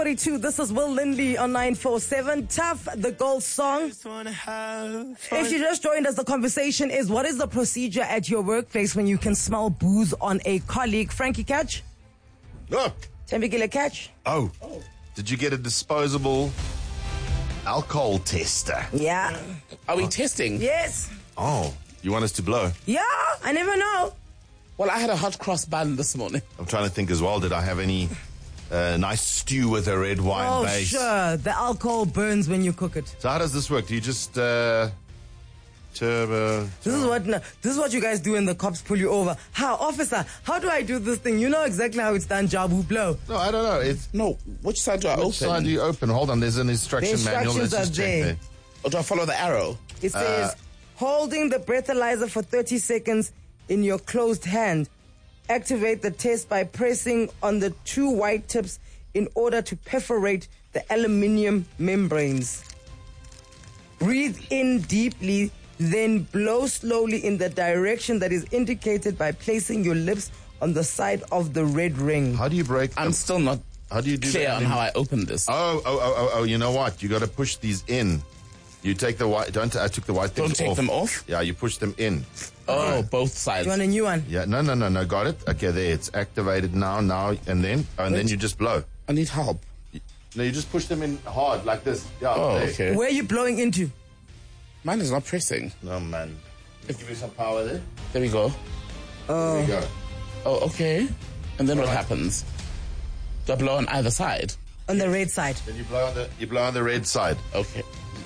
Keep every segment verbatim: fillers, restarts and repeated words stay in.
forty-two, this is Will Lindley on nine four seven. Tough, the gold song. If you just joined us, the conversation is, what is the procedure at your workplace when you can smell booze on a colleague? Frankie Catch? Oh. Tembikile Catch? Oh. Did you get a disposable alcohol tester? Yeah. Are we testing? Yes. Oh. You want us to blow? Yeah, I never know. Well, I had a hot cross bun this morning. I'm trying to think as well. Did I have any uh, nice stew with a red wine Oh, base? sure. The alcohol burns when you cook it. So how does this work? Do you just uh, turbo? This is what this is what you guys do when the cops pull you over. How, officer? How do I do this thing? You know exactly how it's done. Jabu blow. No, I don't know. It's No, which side do I which open? side do you open? Hold on. There's an instruction The manual. instructions Let's just are check there. there. Or do I follow the arrow? It says, holding the breathalyzer for thirty seconds in your closed hand. Activate the test by pressing on the two white tips in order to perforate the aluminium membranes. Breathe in deeply, then blow slowly in the direction that is indicated by placing your lips on the side of the red ring. How do you break? I'm them? still not How do you do clear that? on how I open this. Oh, oh, oh, oh, oh! You know what? You got to push these in. You take the white. Don't. I took the white things Don't take off. them off? Yeah, you push them in. Oh, both sides. You want a new one? Yeah. No, no, no, no. Got it. Okay, there. It's activated now. Now and then, and then you just blow. I need help. No, you just push them in hard like this. Yeah. Oh, there. okay. Where are you blowing into? Mine is not pressing. No, man. Give you some power there. There we go. Oh. There you go. Oh, okay. And then what happens? Do I blow on either side? On the red side. Then you blow on the you blow on the red side. Okay.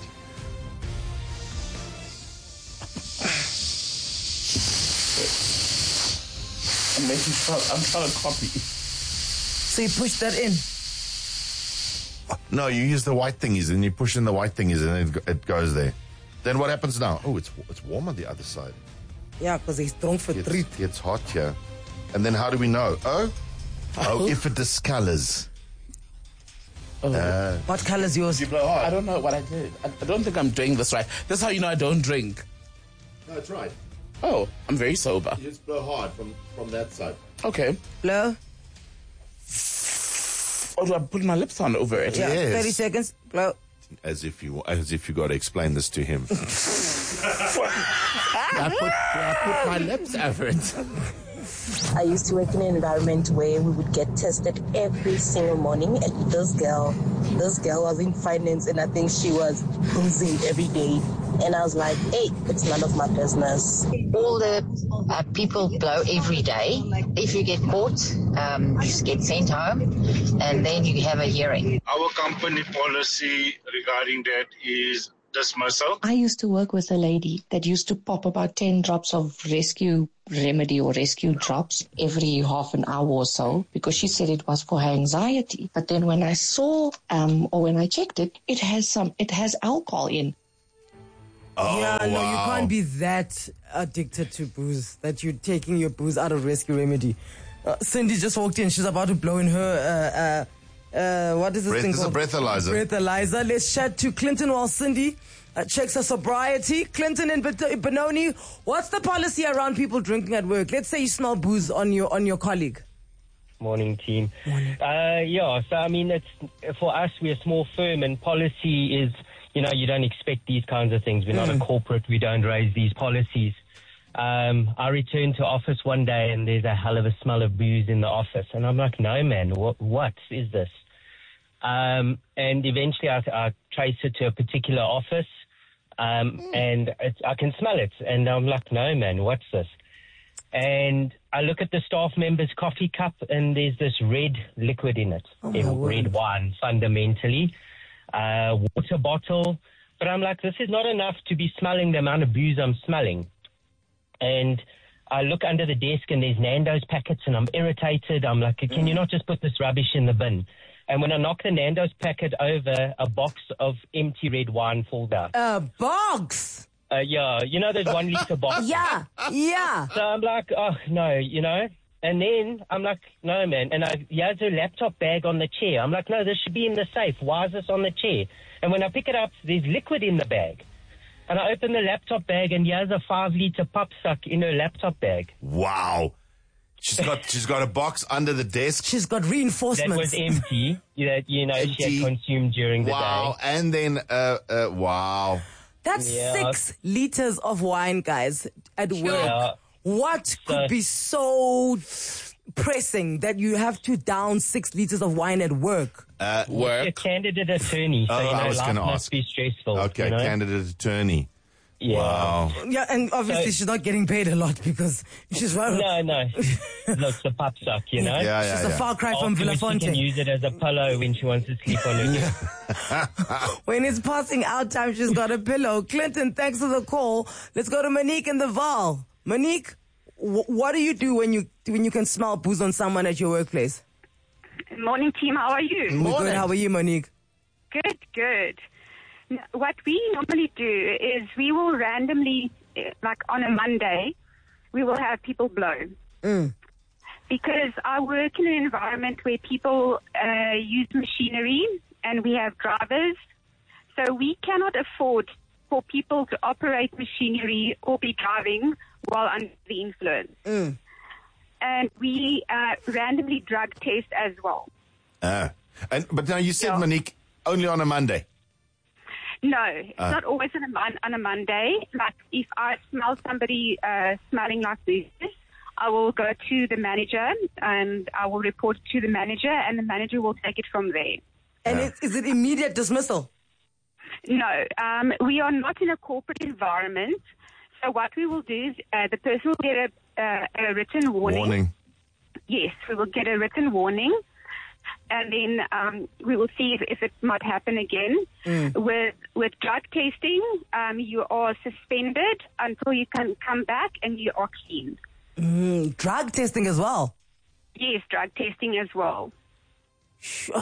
I'm making sure. I'm trying to copy. So you push that in. No, you use the white thingies and you push in the white thingies and it, go- it goes there. Then what happens now? Oh, it's it's warm on the other side. Yeah, because he's strong for It's, three. it's hot here. And then how do we know? Oh, oh, if it discolors. Oh. Uh, What color's yours? you blow hard. I don't know what I did. I, I don't think I'm doing this right. That's how you know I don't drink. No, it's right. Oh, I'm very sober. You just blow hard from, from that side. Okay. Blow. Or do I put my lips on over it? Yeah, Yes. thirty seconds. Blow. As if you as if you got to explain this to him. I put, I put my lips over it. I used to work in an environment where we would get tested every single morning, and this girl, this girl was in finance, and I think she was boozing every day. And I was like, hey, it's none of my business. All the uh, people blow every day. If you get caught, um, you get sent home, and then you have a hearing. Our company policy regarding that is dismissal. I used to work with a lady that used to pop about ten drops of rescue remedy or rescue drops every half an hour or so because she said it was for her anxiety. But then when I saw um, or when I checked it, it has some, it has alcohol in. Oh, yeah, no, you wow. can't be that addicted to booze that you're taking your booze out of rescue remedy. Uh, Cindy just walked in. She's about to blow in her, uh, uh, uh, what is this Breath- thing it's a called? breathalyzer. Breathalyzer. Let's chat to Clinton while Cindy uh, checks her sobriety. Clinton and Ben- Benoni, what's the policy around people drinking at work? Let's say you smell booze on your on your colleague. Morning, team. Uh, yeah, so I mean, it's for us, we're a small firm, and policy is, you know, you don't expect these kinds of things. We're not a corporate. We don't raise these policies. Um, I returned to office one day, and there's a hell of a smell of booze in the office. And I'm like, no, man, what, what is this? Um, and eventually I, I trace it to a particular office, um, and it's, I can smell it. And I'm like, no, man, what's this? And I look at the staff member's coffee cup, and there's this red liquid in it, Oh, my a word. red wine, fundamentally. Uh, water bottle. But I'm like, this is not enough to be smelling the amount of booze I'm smelling. And I look under the desk, and there's Nando's packets, and I'm irritated. I'm like, can you not just put this rubbish in the bin? And when I knock the Nando's packet over, a box of empty red wine falls out. A box. Uh, yeah, you know those one liter boxes? Yeah, yeah. So I'm like, oh, no, you know. And then I'm like, no, man. And I, he has a laptop bag on the chair. I'm like, no, this should be in the safe. Why is this on the chair? And when I pick it up, there's liquid in the bag. And I open the laptop bag, and he has a five liter pop suck in her laptop bag. Wow. She's got she's got a box under the desk. She's got that reinforcements. was empty, that, you know, she Empty. had consumed during the Wow. day. And then, uh, uh, wow. That's Yeah. six liters of wine, guys, at work. Yeah. What could So- be so pressing that you have to down six liters of wine at work? Uh, A Work. candidate attorney, so, Oh, you know, I was life gonna must ask. be stressful. okay, you know? candidate attorney. Yeah. Wow. Yeah, and obviously So- she's not getting paid a lot because she's right. No, no. Look, the pup suck, you know? Yeah, yeah, She's yeah. a far cry from Afterwards, she can Villafonte. use it as a pillow when she wants to sleep on it. When it's passing out time, she's got a pillow. Clinton, thanks for the call. Let's go to Monique in the Val. Monique, wh- what do you do when you when you can smell booze on someone at your workplace? Morning, team. How are you? We're good. How are you, Monique? Good, good. N- What we normally do is we will randomly, eh, like on a Monday, we will have people blow. Mm. Because I work in an environment where people uh, use machinery and we have drivers. So we cannot afford for people to operate machinery or be driving while under the influence. Mm. And we uh, randomly drug test as well. Ah. And, but now you said, Yeah. Monique, only on a Monday. No, it's Uh. not always on a, mon- on a Monday. Like if I smell somebody uh, smelling like this, I will go to the manager and I will report to the manager, and the manager will take it from there. And it, is it immediate dismissal? No, um, we are not in a corporate environment. So what we will do is uh, the person will get a, uh, a written warning. Warning. Yes, we will get a written warning. And then um, we will see if, if it might happen again. With with drug testing, um, you are suspended until you can come back and you are clean. Mm, drug testing as well. Yes, drug testing as well. Sure.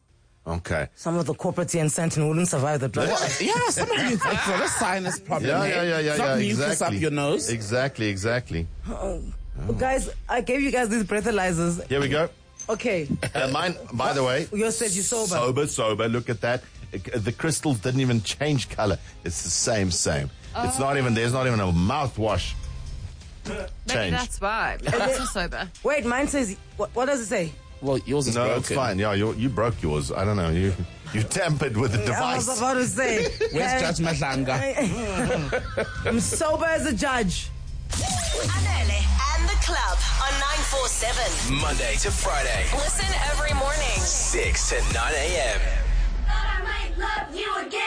Okay. Some of the corporates here in Santon wouldn't survive the drug test. Yeah, some of you think for a sinus problem. Yeah, eh? yeah, yeah, yeah, It's not yeah. mucus Exactly. up your nose. Exactly, exactly. Guys, I gave you guys these breathalyzers. Here we go. Okay. Uh, mine, by the way. You said you're sober. Sober, sober. Look at that. Uh, The crystals didn't even change color. It's the same, same. It's not even, there's not even a mouthwash Maybe change. that's why. Maybe that's not sober. Wait, mine says, what, what does it say? Well, yours is No, broken. it's fine. Yeah, you you broke yours. I don't know. You you tampered with the I was device. about to say. Where's uh, Judge Mahlanga? I'm sober as a judge. Anele and the club on nine four seven. Monday to Friday, Listen every morning. six to nine a.m. I might love you again.